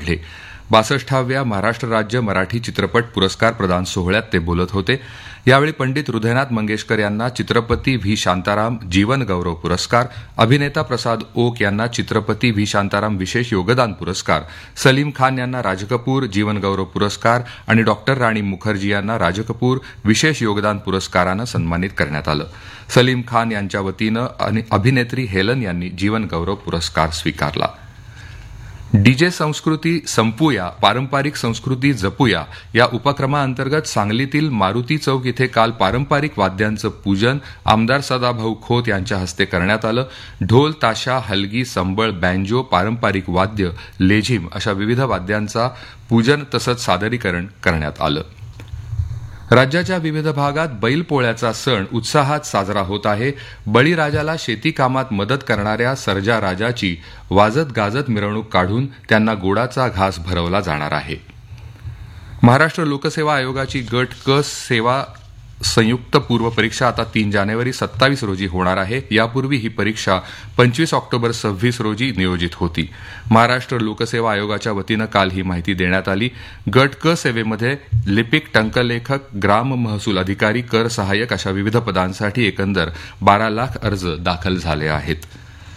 वाढले. 62व्या महाराष्ट्र राज्य मराठी चित्रपट पुरस्कार प्रदान सोहळ्यात ते बोलत होते. यावेळी पंडित हृदयनाथ मंगेशकर यांना चित्रपती व्ही शांताराम जीवन गौरव पुरस्कार, अभिनेता प्रसाद ओक यांना चित्रपती व्ही शांताराम विशेष योगदान पुरस्कार, सलीम खान यांना राज कपूर जीवन गौरव पुरस्कार आणि डॉक्टर राणी मुखर्जी यांना राज कपूर विशेष योगदान पुरस्कारानं सन्मानित करण्यात आलं. सलीम खान यांच्या वतीनं अभिनेत्री हेलन यांनी जीवन गौरव पुरस्कार स्वीकारला. डीजे संस्कृती संपूया, पारंपरिक संस्कृती जपूया या उपक्रमाअंतर्गत सांगलीतील मारुती चौक इथे काल पारंपरिक वाद्यांचं पूजन आमदार सदाभाऊ खोत यांच्या हस्ते करण्यात आलं. ढोल, ताशा, हलगी, संबळ, बँजो, पारंपरिक वाद्य, लेझिम अशा विविध वाद्यांचा पूजन तसंच सादरीकरण करण्यात आलं. राज्याच्या विविध भागात बैलपोळ्याचा सण उत्साहात साजरा होत आहे. बळीराजाला शेती कामात मदत करणाऱ्या सर्जा राजाची वाजत गाजत मिरवणूक काढून त्यांना गोडाचा घास भरवला जाणार आहे. महाराष्ट्र लोकसेवा आयोगाची गट क सेवा संयुक्त पूर्व परीक्षा आता 3 जानेवारी 27 रोजी होणार आहे. यापूर्वी ही परीक्षा 25 ऑक्टोबर 26 रोजी नियोजित होती. महाराष्ट्र लोकसेवा आयोगाच्या वतीनं काल ही माहिती देण्यात आली. गट क सेवेमध्ये लिपिक, टंकलेखक, ग्राम महसूल अधिकारी, कर सहाय्यक अशा विविध पदांसाठी एकंदर 12 लाख अर्ज दाखल झाले आहेत.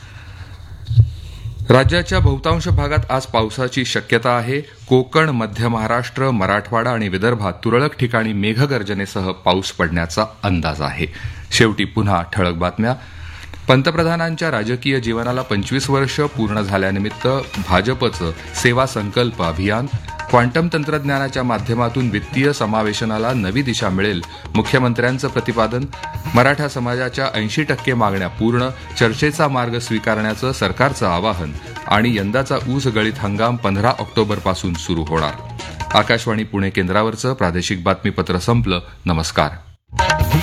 राज्याच्या बहुतांश भागात आज पावसाची शक्यता आहे. कोकण, मध्य महाराष्ट्र, मराठवाडा आणि विदर्भात तुरळक ठिकाणी मेघगर्जनेसह पाऊस पडण्याचा अंदाज आहे. शेवटी पुन्हा ठळक बातम्या. पंतप्रधानांच्या राजकीय जीवनाला 25 वर्ष पूर्ण झाल्यानिमित्त भाजपचं सेवा संकल्प अभियान, क्वांटम तंत्रज्ञानाच्या माध्यमातून वित्तीय समावेशनाला नवी दिशा मिळेल, मुख्यमंत्र्यांचं प्रतिपादन. मराठा समाजाच्या 80% मागण्या पूर्ण, चर्चेचा मार्ग स्वीकारण्याचं सरकारचं आवाहन आणि यंदाचा ऊस गळीत हंगाम 15 ऑक्टोबरपासून सुरू होणार. आकाशवाणी पुणे केंद्रावरचं प्रादेशिक बातमीपत्र संपलं. नमस्कार.